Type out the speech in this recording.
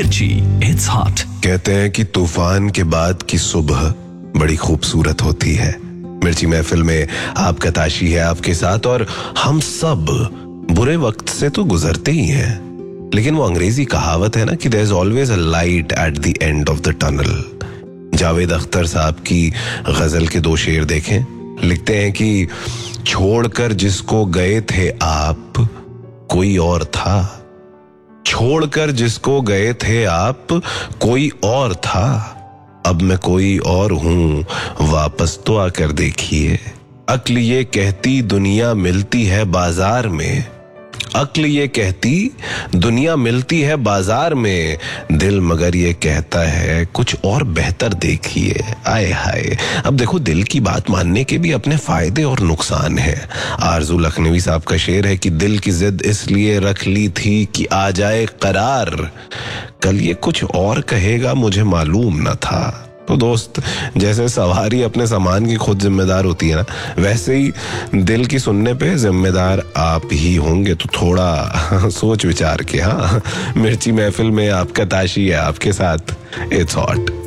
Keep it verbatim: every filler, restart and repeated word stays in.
मिर्ची, it's hot. कहते हैं कि तूफान के बाद की सुबह बड़ी खूबसूरत होती है। मिर्ची महफिल में आपका ताशी है आपके साथ, और हम सब बुरे वक्त से तो गुजरते ही हैं, लेकिन वो अंग्रेजी कहावत है ना कि there is always a light at the end of the tunnel. Javed Akhtar साहब की गजल के दो शेर देखें, लिखते हैं कि छोड़कर जिसको गए थे आप कोई और था, छोड़कर जिसको गए थे आप कोई और था, अब मैं कोई और हूं वापस तो आकर देखिए। अक्ल ये कहती दुनिया मिलती है बाजार में, अक्ल ये कहती दुनिया मिलती है बाजार में, दिल मगर ये कहता है कुछ और बेहतर देखिए। आए हाय। अब देखो, दिल की बात मानने के भी अपने फायदे और नुकसान हैं। आरजू लखनवी साहब का शेर है कि दिल की जिद इसलिए रख ली थी कि आ जाए करार, कल ये कुछ और कहेगा मुझे मालूम न था। तो दोस्त, जैसे सवारी अपने सामान की खुद जिम्मेदार होती है ना, वैसे ही दिल की सुनने पे जिम्मेदार आप ही होंगे। तो थोड़ा सोच विचार के। हाँ, मिर्ची महफिल में आपका ताशी है आपके साथ, इट्स हॉट।